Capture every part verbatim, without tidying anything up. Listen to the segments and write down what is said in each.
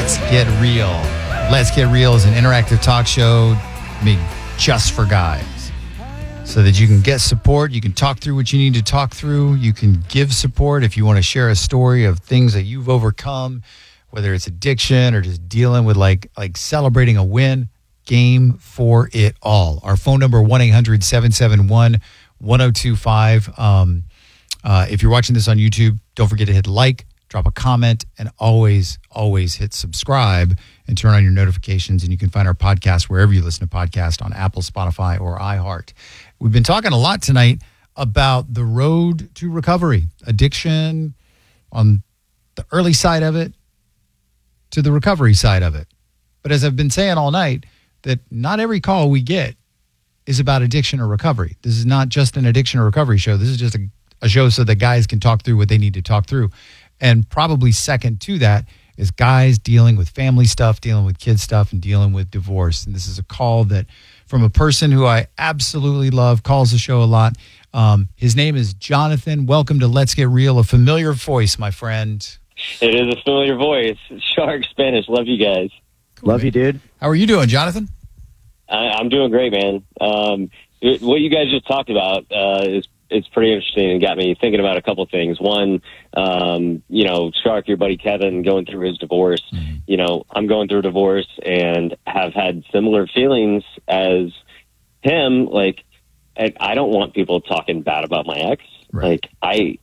Let's Get Real. Let's Get Real is an interactive talk show made just for guys so that you can get support. You can talk through what you need to talk through. You can give support if you want to share a story of things that you've overcome, whether it's addiction or just dealing with like like celebrating a win. Game for it all. Our phone number, one eight hundred seven seven one one oh two five. Um, uh, if you're watching this on YouTube, don't forget to hit like, drop a comment, and always, always hit subscribe and turn on your notifications. And you can find our podcast wherever you listen to podcasts, on Apple, Spotify, or iHeart. We've been talking a lot tonight about the road to recovery, addiction on the early side of it to the recovery side of it. But as I've been saying all night, that not every call we get is about addiction or recovery. This is not just an addiction or recovery show. This is just a, a show so that guys can talk through what they need to talk through. And probably second to that is guys dealing with family stuff, dealing with kid stuff, and dealing with divorce. And this is a call that from a person who I absolutely love, calls the show a lot. Um, his name is Jonathan. Welcome to Let's Get Real, a familiar voice, my friend. It is a familiar voice. Shark Spanish. Love you guys. Cool, love man. you, dude. How are you doing, Jonathan? I, I'm doing great, man. Um, it, what you guys just talked about uh, is it's pretty interesting and got me thinking about a couple of things. One, um, you know, Shark, your buddy Kevin, going through his divorce. Mm-hmm. You know, I'm going through a divorce and have had similar feelings as him. Like, I, I don't want people talking bad about my ex. Right. Like, I,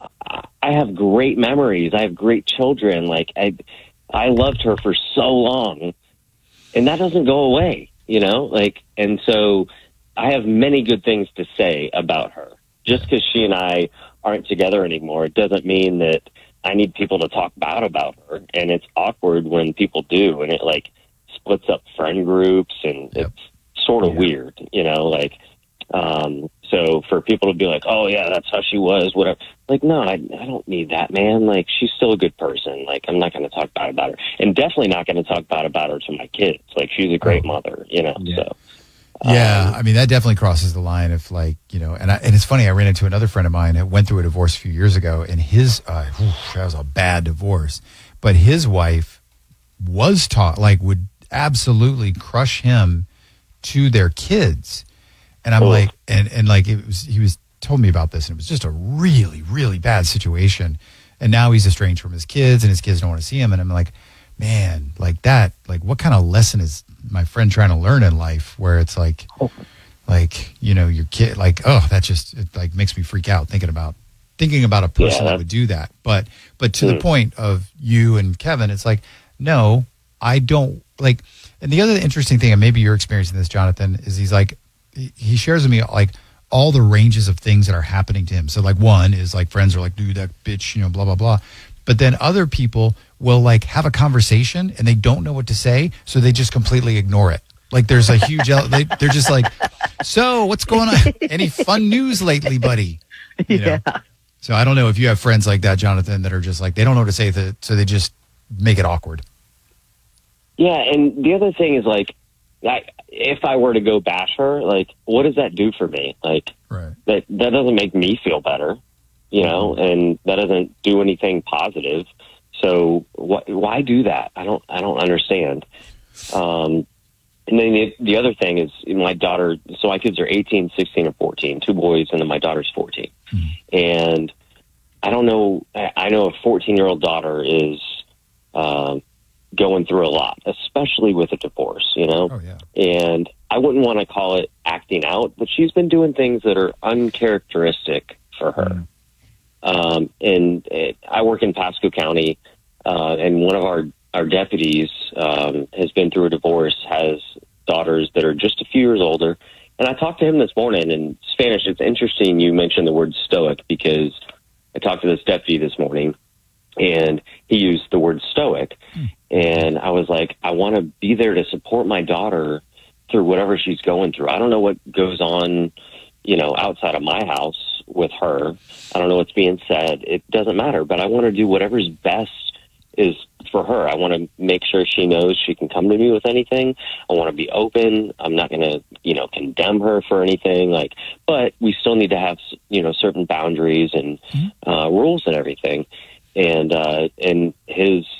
I have great memories. I have great children. Like, I, I loved her for so long, and that doesn't go away. You know, like, and so I have many good things to say about her. Just because she and I aren't together anymore, it doesn't mean that I need people to talk bad about her. And it's awkward when people do, and it like splits up friend groups, and yep. it's sort of yeah. weird, you know, like, um, so for people to be like, oh yeah, that's how she was, whatever. Like, no, I, I don't need that, man. Like, she's still a good person. Like, I'm not going to talk bad about her, and definitely not going to talk bad about her to my kids. Like, she's a great mother, you know, yeah. so. Yeah, um, I mean, that definitely crosses the line of like, you know, and I, and it's funny, I ran into another friend of mine that went through a divorce a few years ago, and his, uh, whew, that was a bad divorce, but his wife was taught, like, would absolutely crush him to their kids. And I'm oh. like, and, and like, it was, he was told me about this, and it was just a really, really bad situation. And now he's estranged from his kids, and his kids don't want to see him. And I'm like, man, like that, like what kind of lesson is my friend trying to learn in life, where it's like, oh. like, you know, your kid, like, oh, that just, it like makes me freak out thinking about, thinking about a person yeah. that would do that. But, but to mm. the point of you and Kevin, it's like, no, I don't like, and the other interesting thing, and maybe you're experiencing this, Jonathan, is he's like, he shares with me like all the ranges of things that are happening to him. So like one is like friends are like, dude, that bitch, you know, blah, blah, blah. But then other people will like have a conversation and they don't know what to say. So they just completely ignore it. Like there's a huge, they, they're just like, so what's going on? Any fun news lately, buddy? You know? Yeah. So I don't know if you have friends like that, Jonathan, that are just like, they don't know what to say. That, so they just make it awkward. Yeah. And the other thing is like, I, if I were to go bash her, like, what does that do for me? Like, right. that, that doesn't make me feel better, you know, and that doesn't do anything positive. So wh- why do that? I don't, I don't understand. Um, and then the, the other thing is my daughter, so my kids are eighteen, sixteen, and fourteen, two boys, and then my daughter's fourteen. Mm. And I don't know, I, I know a fourteen year old daughter is, um, going through a lot, especially with a divorce, you know? Oh, yeah. And I wouldn't want to call it acting out, but she's been doing things that are uncharacteristic for her. Mm. Um, and it, I work in Pasco County, uh, and one of our, our deputies um, has been through a divorce, has daughters that are just a few years older. And I talked to him this morning in Spanish. It's interesting you mentioned the word stoic, because I talked to this deputy this morning, and he used the word stoic. Mm. And I was like, I want to be there to support my daughter through whatever she's going through. I don't know what goes on, you know, outside of my house with her. I don't know what's being said. It doesn't matter, but I want to do whatever's best is for her. I want to make sure she knows she can come to me with anything. I want to be open. I'm not going to, you know, condemn her for anything, like, but we still need to have, you know, certain boundaries and mm-hmm. uh, rules and everything. And, uh, and his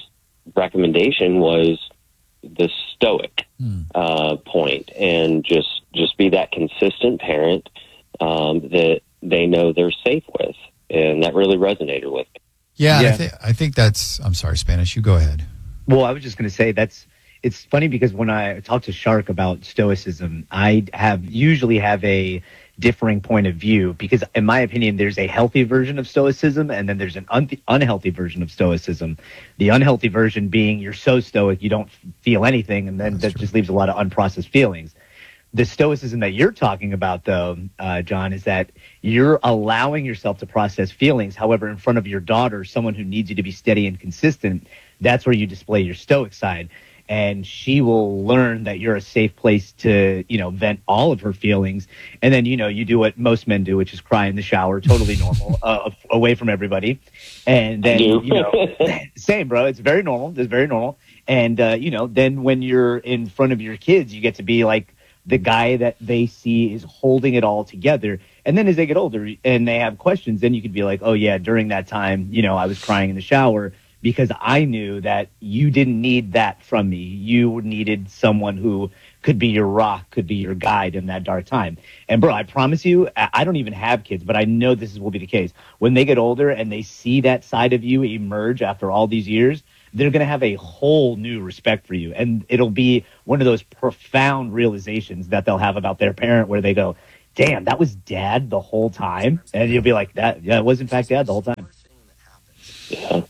recommendation was the stoic Hmm. uh, point, and just just be that consistent parent um, that they know they're safe with, and that really resonated with me. Yeah, Yeah. I, th- I think that's. I'm sorry, Spanish. You go ahead. Well, I was just going to say that's it's funny because when I talk to Shark about stoicism, I have usually have a differing point of view because, in my opinion, there's a healthy version of stoicism and then there's an un- unhealthy version of stoicism. The unhealthy version being you're so stoic you don't feel anything, and then That's that true. just leaves a lot of unprocessed feelings. The stoicism that you're talking about, though, uh, John, is that you're allowing yourself to process feelings. However, in front of your daughter, someone who needs you to be steady and consistent, that's where you display your stoic side. And she will learn that you're a safe place to, you know, vent all of her feelings. And then, you know, you do what most men do, which is cry in the shower, totally normal, uh, away from everybody. And then, do. you know, same, bro. It's very normal. It's very normal. And, uh, you know, then when you're in front of your kids, you get to be like the guy that they see is holding it all together. And then as they get older and they have questions, then you could be like, oh, yeah, during that time, you know, I was crying in the shower because I knew that you didn't need that from me. You needed someone who could be your rock, could be your guide in that dark time. And, bro, I promise you, I I don't even have kids, but I know this will be the case. When they get older and they see that side of you emerge after all these years, they're going to have a whole new respect for you. And it'll be one of those profound realizations that they'll have about their parent where they go, damn, that was dad the whole time. And you'll be like, that, yeah, it was in fact dad the whole time. Yeah.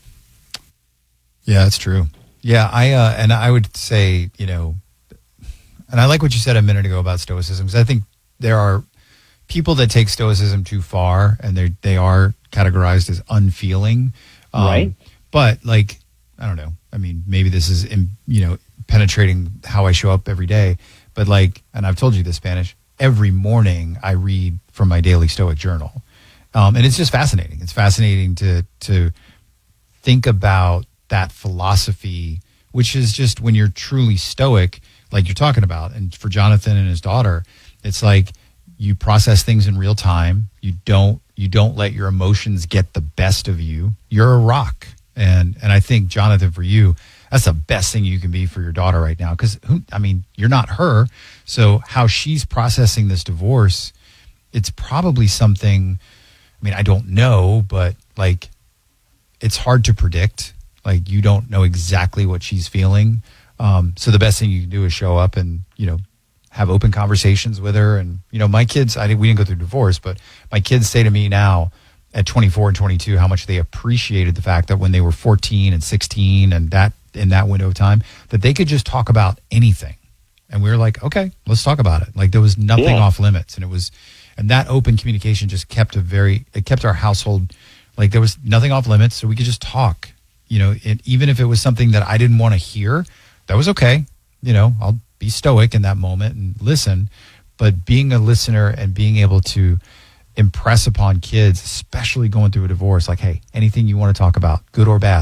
Yeah, that's true. Yeah, I uh, and I would say, you know, and I like what you said a minute ago about stoicism, because I think there are people that take stoicism too far, and they they are categorized as unfeeling, um, Right. But like, I don't know. I mean, maybe this is in, you know penetrating how I show up every day, but like, and I've told you this, Spanish. Every morning I read from my daily Stoic journal, um, and it's just fascinating. It's fascinating to to think about that philosophy, which is just when you're truly stoic, like you're talking about. And for Jonathan and his daughter, it's like you process things in real time. You don't you don't let your emotions get the best of you. You're a rock. And and I think, Jonathan, for you, that's the best thing you can be for your daughter right now. Because, I mean, you're not her. So how she's processing this divorce, it's probably something, I mean, I don't know, but like, it's hard to predict. Like, you don't know exactly what she's feeling. Um, so the best thing you can do is show up and, you know, have open conversations with her. And, you know, my kids, I didn't, we didn't go through divorce, but my kids say to me now at twenty-four and twenty-two, how much they appreciated the fact that when they were fourteen and sixteen and that in that window of time, that they could just talk about anything. And we were like, okay, let's talk about it. Like, there was nothing Yeah. off limits. And it was, and that open communication just kept a very, it kept our household, like, there was nothing off limits. So we could just talk, you know, it, even if it was something that I didn't want to hear, that was okay. You know, I'll be stoic in that moment and listen. But being a listener and being able to impress upon kids, especially going through a divorce, like, hey, anything you want to talk about, good or bad,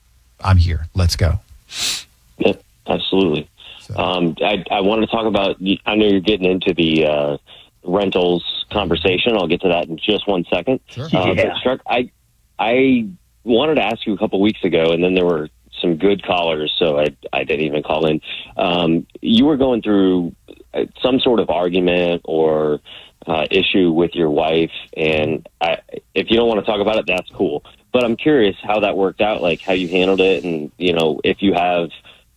I'm here. Let's go. Yep, absolutely. So, Um, I, I wanted to talk about, I know you're getting into the uh, rentals conversation. I'll get to that in just one second. Sure. Uh, Yeah. But Struck, I, I wanted to ask you a couple weeks ago, and then there were some good callers, so I, I didn't even call in. Um, you were going through uh, some sort of argument or uh, issue with your wife, and I, if you don't want to talk about it, that's cool. But I'm curious how that worked out, like how you handled it, and, you know, if you have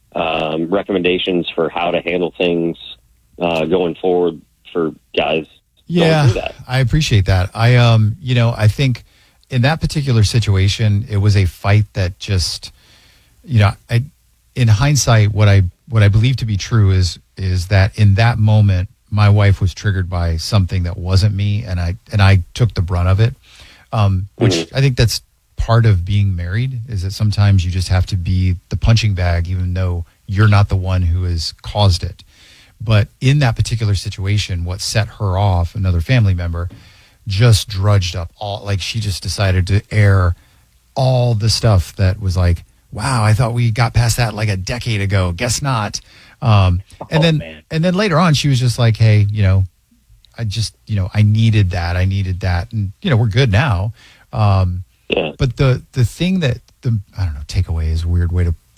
um, recommendations for how to handle things uh, going forward for guys going through yeah, that. I appreciate that. I, um, you know, I think in that particular situation, it was a fight that just, you know, I, in hindsight, what I, what I believe to be true is, is that in that moment, my wife was triggered by something that wasn't me, and I, and I took the brunt of it. Um, which Mhm. I think that's part of being married, is that sometimes you just have to be the punching bag, even though you're not the one who has caused it. But in that particular situation, what set her off, another family member, just drudged up all, like, she just decided to air all the stuff that was like, wow, I thought we got past that like a decade ago. Guess not. Um, and Oh, then, man. and then later on, she was just like, hey, you know, I just, you know, I needed that. I needed that. And, you know, we're good now. Um, Yeah. but the, the thing that the, I don't know, takeaway is a weird way to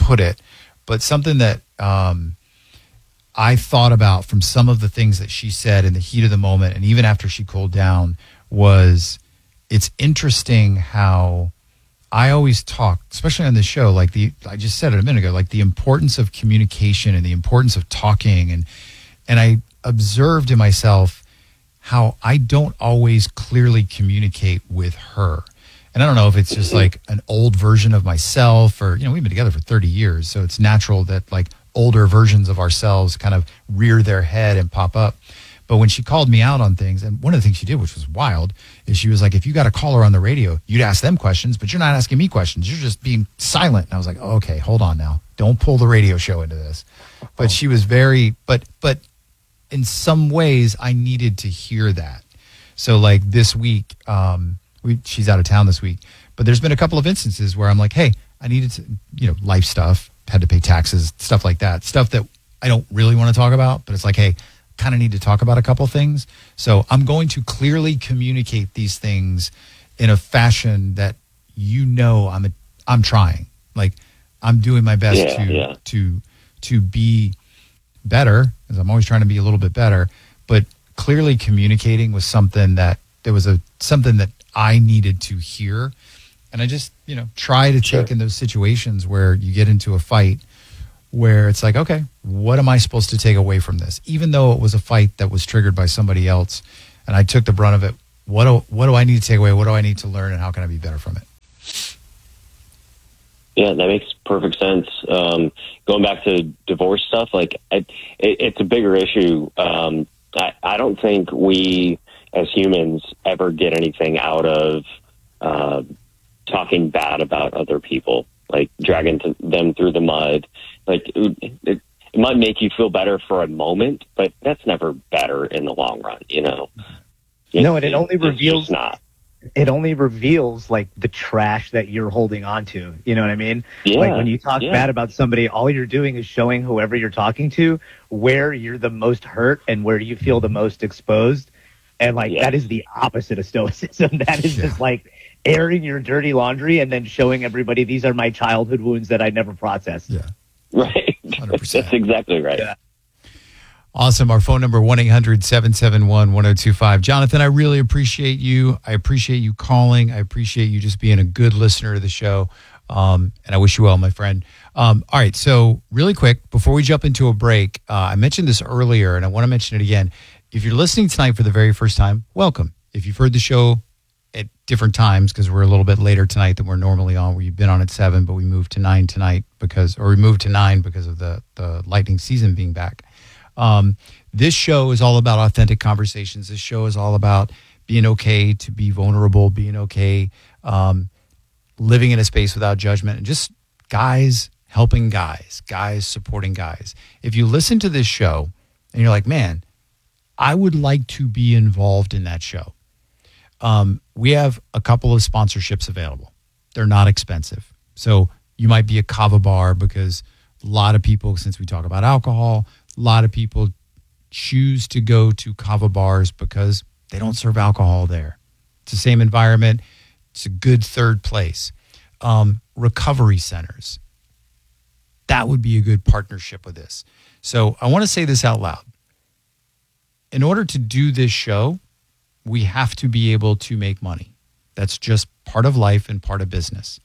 put it, but something that um, I thought about from some of the things that she said in the heat of the moment, and even after she cooled down, was it's interesting how I always talk, especially on this show, like the I just said it a minute ago, like the importance of communication and the importance of talking, and and I observed in myself how I don't always clearly communicate with her. And I don't know if it's just like an old version of myself, or, you know, we've been together for thirty years. So it's natural that like older versions of ourselves kind of rear their head and pop up. But when she called me out on things, and one of the things she did, which was wild, is she was like, if you got a caller on the radio, you'd ask them questions, but you're not asking me questions. You're just being silent. And I was like, oh, okay, hold on now. Don't pull the radio show into this. But she was very, but, but in some ways I needed to hear that. So like this week, um, We, she's out of town this week, but there's been a couple of instances where I'm like, hey, I needed to, you know, life stuff, had to pay taxes, stuff like that, stuff that I don't really want to talk about, but it's like, hey, kind of need to talk about a couple things. So I'm going to clearly communicate these things in a fashion that, you know, I'm, a, I'm trying, like I'm doing my best yeah, to, yeah. to, to be better, because I'm always trying to be a little bit better, but clearly communicating was something that there was a, something that I needed to hear. And I just, you know, try to Sure. take in those situations where you get into a fight where it's like, okay, what am I supposed to take away from this? Even though it was a fight that was triggered by somebody else and I took the brunt of it, what do, what do I need to take away? What do I need to learn, and how can I be better from it? Yeah, that makes perfect sense. Um, going back to divorce stuff, like I, it, it's a bigger issue. Um, I, I don't think we as humans ever get anything out of uh, talking bad about other people, like dragging to them through the mud. Like it, it, it might make you feel better for a moment, but that's never better in the long run, you know? No, and it only it's reveals just not. It only reveals like the trash that you're holding on to. You know what I mean? Yeah, like when you talk yeah. bad about somebody, all you're doing is showing whoever you're talking to where you're the most hurt and where you feel the most exposed. And like Yeah. that is the opposite of stoicism. That is Yeah. just like airing your dirty laundry and then showing everybody these are my childhood wounds that I never processed. Yeah. Right. one hundred percent. That's exactly right. Yeah. Awesome. Our phone number, one eight hundred seven seven one one zero two five. Jonathan, I really appreciate you. I appreciate you calling. I appreciate you just being a good listener to the show. Um, and I wish you well, my friend. Um, all right. So really quick, before we jump into a break, uh, I mentioned this earlier and I want to mention it again. If you're listening tonight for the very first time, welcome. If you've heard the show at different times, because we're a little bit later tonight than we're normally on, we've been on at seven, but we moved to nine tonight because, or we moved to nine because of the, the Lightning season being back. Um, this show is all about authentic conversations. This show is all about being okay to be vulnerable, being okay, um, living in a space without judgment, and just guys helping guys, guys supporting guys. If you listen to this show and you're like, man, I would like to be involved in that show. Um, we have a couple of sponsorships available. They're not expensive. So you might be a kava bar, because a lot of people, since we talk about alcohol, a lot of people choose to go to kava bars because they don't serve alcohol there. It's the same environment. It's a good third place. Um, recovery centers. That would be a good partnership with this. So I want to say this out loud. In order to do this show, we have to be able to make money. That's just part of life and part of business.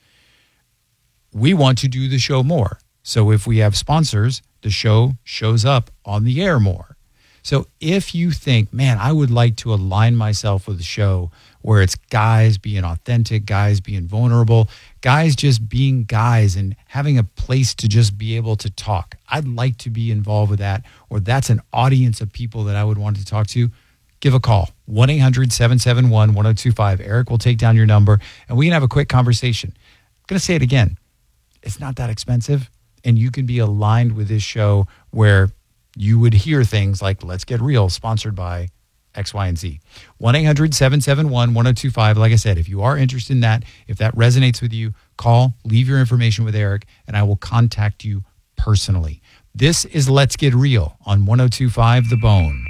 We want to do the show more. So if we have sponsors, the show shows up on the air more. So if you think, man, I would like to align myself with a show where it's guys being authentic, guys being vulnerable, guys just being guys and having a place to just be able to talk, I'd like to be involved with that, or that's an audience of people that I would want to talk to, give a call, one eight hundred seven seven one one zero two five. Eric will take down your number and we can have a quick conversation. I'm going to say it again. It's not that expensive. And you can be aligned with this show where you would hear things like Let's Get Real, sponsored by X, Y, and Z. one eight hundred seven seven one one zero two five. Like I said, if you are interested in that, if that resonates with you, call, leave your information with Eric, and I will contact you personally. This is Let's Get Real on one oh two point five The Bone.